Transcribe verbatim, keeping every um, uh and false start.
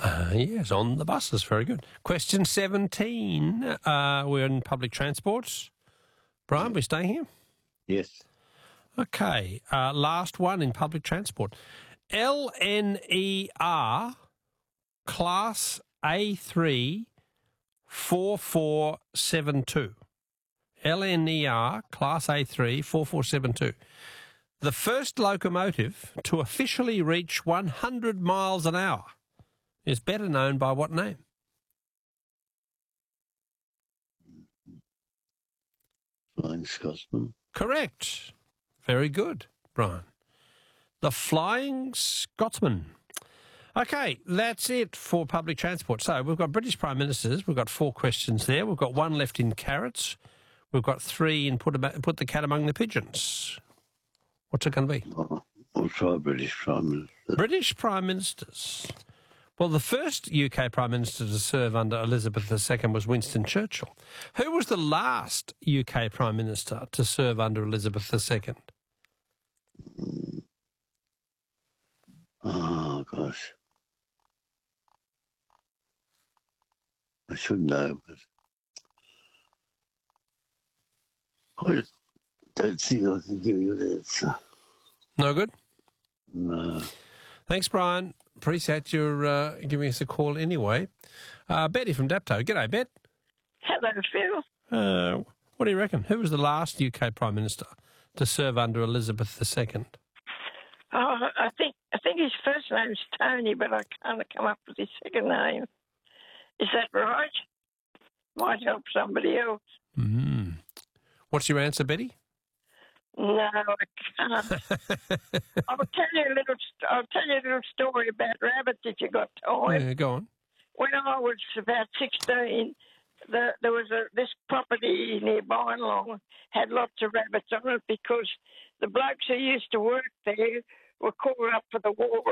Uh, yes, on the buses. Very good. Question seventeen. Uh, we're in public transport. Brian, we stay here? Yes. Okay. Uh, last one in public transport. L N E R Class A three four four seven two. L N E R Class A three four four seven two. The first locomotive to officially reach one hundred miles an hour is better known by what name? Flying Scotsman. Correct. Very good, Brian. The Flying Scotsman. Okay, that's it for public transport. So we've got British Prime Ministers. We've got four questions there. We've got one left in carrots. We've got three in put, about, put the cat among the pigeons. What's it going to be? Oh, we'll try British Prime Minister. British Prime Ministers. Well, the first U K Prime Minister to serve under Elizabeth the Second was Winston Churchill. Who was the last U K Prime Minister to serve under Elizabeth the Second? Oh, gosh. I should know, but I don't think I can give you an answer. No good? No. Thanks, Brian. Appreciate your uh, giving us a call anyway. Uh, Betty from Dapto. G'day, Bet. Hello, Phil. Uh, what do you reckon? Who was the last U K Prime Minister to serve under Elizabeth the Second? Oh, I think I think his first name's Tony, but I can't come up with his second name. Is that right? Might help somebody else. Mm. What's your answer, Betty? No, I can't. I'll tell you a little. st- I'll tell you a little story about rabbits if you got time. Yeah, go on. When I was about sixteen, the, there was a this property near Bynelong had lots of rabbits on it because the blokes who used to work there were called up for the war